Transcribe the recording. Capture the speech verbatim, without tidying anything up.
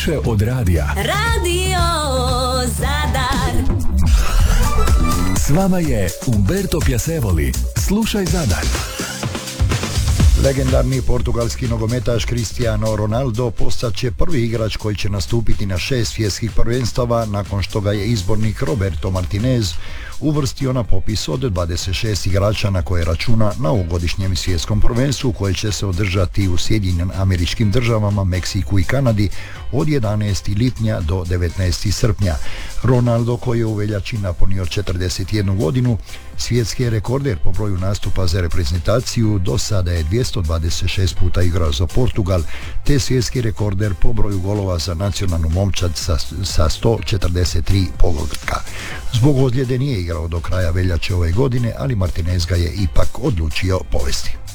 Više od radija. Radio Zadar. S vama je Umberto Piacevoli. Slušaj Zadar. Legendarni portugalski nogometaš Cristiano Ronaldo postaće prvi igrač koji će nastupiti na šest svjetskih prvenstava nakon što ga je izbornik Roberto Martinez uvrstio na popis od dvadeset šest igrača na koje računa na ovogodišnjem svjetskom prvenstvu koje će se održati u Sjedinjenim Američkim Državama, Meksiku i Kanadi od jedanaestog lipnja do devetnaestog srpnja. Ronaldo, koji je u veljači napunio četrdeset jednu godinu, svjetski je rekorder po broju nastupa za reprezentaciju, do sada je dvjesto dvadeset šest puta igrao za Portugal, te svjetski rekorder po broju golova za nacionalnu momčad sa, sa sto četrdeset tri pogotka. Zbog ozljede nije igrao do kraja veljače ove godine, ali Martinez ga je ipak odlučio povesti.